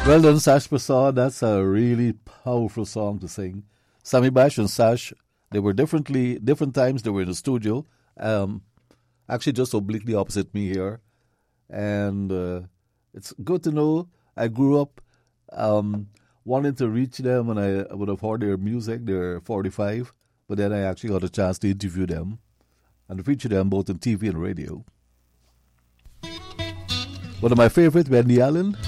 Well done, Sash Prasad. That's a really powerful song to sing. Sammy Bash and Sash, they were different times they were in the studio. Um, Actually, just obliquely opposite me here. And it's good to know I grew up wanting to reach them when I would have heard their music. They're 45, but then I actually got a chance to interview them and feature them both on TV and radio. One of my favorite, Wendy Allen.